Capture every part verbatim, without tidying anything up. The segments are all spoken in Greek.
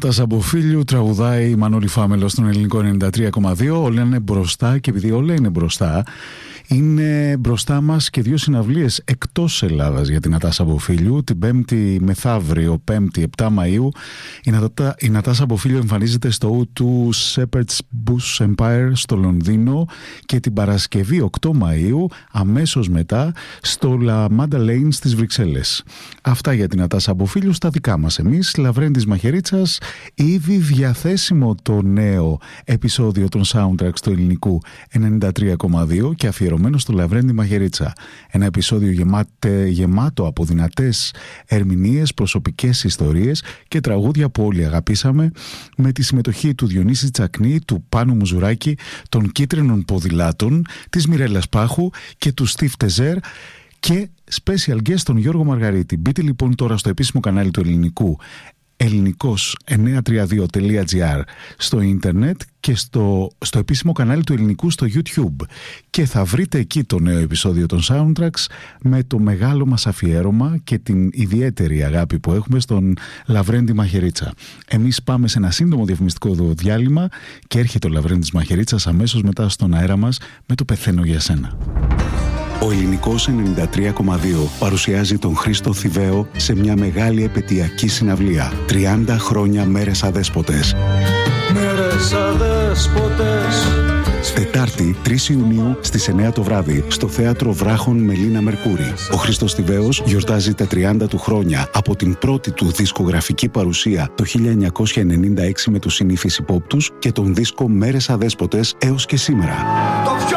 Νατάσα Μποφίλιου τραγουδάει η Μανώλη Φάμελο στον Ελληνικό ενενήντα τρία κόμμα δύο. Όλα είναι μπροστά και επειδή όλα είναι μπροστά, είναι μπροστά μας και δύο συναυλίες εκτός Ελλάδας για την Νατάσα Μποφίλιου. Την Πέμπτη μεθαύριο, Πέμπτη επτά Μαΐου, η, Νατά, η Νατάσα Μποφίλιου εμφανίζεται στο ου του Shepherd's Bush Empire στο Λονδίνο και την Παρασκευή οκτώ Μαΐου αμέσως μετά στο La Madeleine στις Βρυξέλλες. Αυτά για την Νατάσα Μποφίλιου στα δικά μας εμείς. Λαβρέντης Μαχαιρίτσας, ήδη διαθέσιμο το νέο επεισόδιο των soundtracks του ελληνικού ενενήντα τρία κόμμα δύο και αφιερωμένο στο Λαβρέντη Μαχαιρίτσα. Ένα επεισόδιο γεμάτε, γεμάτο από δυνατές ερμηνείες, προσωπικές ιστορίες και τραγούδια που όλοι αγαπήσαμε, με τη συμμετοχή του Διονύση Τσακνή, του Πάνου Μουζουράκη, των Κίτρινων Ποδηλάτων, της Μιρέλας Πάχου και του Στίβ Τεζέρ και special guest τον Γιώργο Μαργαρίτη. Μπείτε λοιπόν τώρα στο επίσημο κανάλι του ελληνικού ελληνικός εννιακόσια τριάντα δύο τελεία τζι άρ στο ίντερνετ και στο, στο επίσημο κανάλι του ελληνικού στο YouTube και θα βρείτε εκεί το νέο επεισόδιο των soundtracks με το μεγάλο μας αφιέρωμα και την ιδιαίτερη αγάπη που έχουμε στον Λαβρέντη Μαχαιρίτσα. Εμείς πάμε σε ένα σύντομο διαφημιστικό διάλειμμα και έρχεται ο Λαβρέντης Μαχαιρίτσας αμέσως μετά στον αέρα μας με το «Πεθαίνω για σένα». Ο Ελληνικός ενενήντα τρία κόμμα δύο παρουσιάζει τον Χρήστο Θηβαίο σε μια μεγάλη επαιτειακή συναυλία. τριάντα χρόνια μέρες αδέσποτες. Μέρες αδέσποτες. Τετάρτη, τρεις Ιουνίου στις εννιά το βράδυ στο Θέατρο Βράχων Μελίνα Μερκούρη. Ο Χρήστος Θηβαίος γιορτάζει τα τριάντα του χρόνια από την πρώτη του δισκογραφική παρουσία το χίλια εννιακόσια ενενήντα έξι με τους Συνήθεις Υπόπτους και τον δίσκο Μέρες Αδέσποτες έως και σήμερα. Το πιο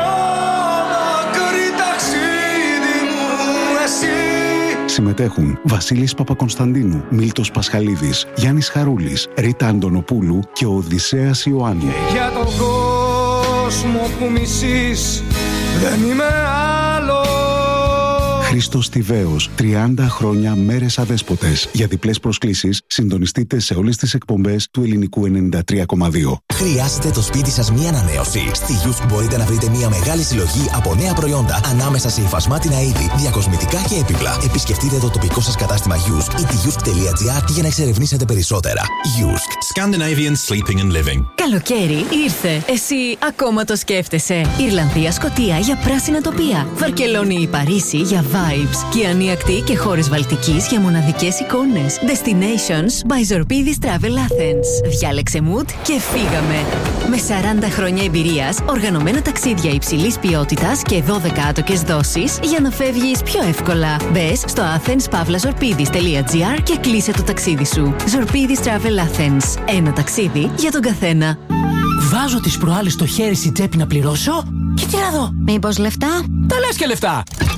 μακρύ ταξίδι μου εσύ. Συμμετέχουν Βασίλης Παπακονσταντίνου, Μίλτος Πασχαλίδης, Γιάννης Χαρούλης, Ρίτα Αντωνοπούλου και ο Οδυσσέας Ιωάννου. Για τον κόσμο που μισείς δεν είμαι άλλο. Χρήστος Θηβαίος, τριάντα χρόνια μέρες αδέσποτες. Για διπλές προσκλήσεις συντονιστείτε σε όλες τις εκπομπές του ελληνικού ενενήντα τρία κόμμα δύο. Χρειάζεται το σπίτι σας μία ανανέωση? Στη Γιούσκ μπορείτε να βρείτε μία μεγάλη συλλογή από νέα προϊόντα ανάμεσα σε υφασμάτινα είδη, διακοσμητικά και έπιπλα. Επισκεφτείτε το τοπικό σας κατάστημα Γιούσκ ή τη γιούσκ τελεία τζι άρ για να εξερευνήσετε περισσότερα. Γιούσκ. Scandinavian Sleeping and Living. Καλοκαίρι ήρθε. Εσύ ακόμα το σκέφτεσαι. Ιρλανδία, Σκωτία για πράσινα τοπία. Βαρκελόνη ή Παρίσι για vibes. Κιανή ακτή και χώρες Βαλτικής για μοναδικές εικόνες. Destinations by Zorpidis Travel Athens. Διάλεξε mood και φύγαμε. Με σαράντα χρόνια εμπειρίας, οργανωμένα ταξίδια υψηλής ποιότητας και δώδεκα άτοκες δόσεις για να φεύγεις πιο εύκολα. Μπες στο athens pavla zorpidis τελεία τζι άρ και κλείσε το ταξίδι σου. Zorpidis Travel Athens. Ένα ταξίδι για τον καθένα. Βάζω τις προάλλες στο χέρι στην τσέπη να πληρώσω και τι να δω. Μήπως λεφτά? Τα λες και λεφτά.